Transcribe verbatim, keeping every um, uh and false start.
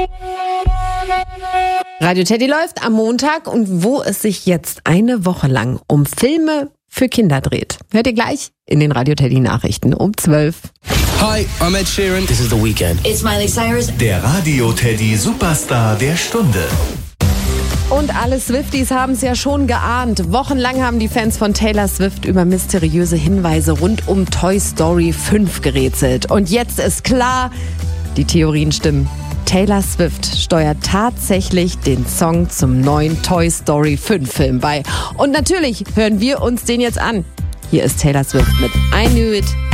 Radio Teddy läuft am Montag und wo es sich jetzt eine Woche lang um Filme für Kinder dreht, hört ihr gleich in den Radio Teddy Nachrichten um zwölf. Hi, I'm Ed Sheeran. This is The Weeknd. It's Miley Cyrus. Der Radio Teddy Superstar der Stunde. Und alle Swifties haben es ja schon geahnt. Wochenlang haben die Fans von Taylor Swift über mysteriöse Hinweise rund um Toy Story fünf gerätselt. Und jetzt ist klar, die Theorien stimmen. Taylor Swift steuert tatsächlich den Song zum neuen Toy Story fünf Film bei. Und natürlich hören wir uns den jetzt an. Hier ist Taylor Swift mit I Knew It.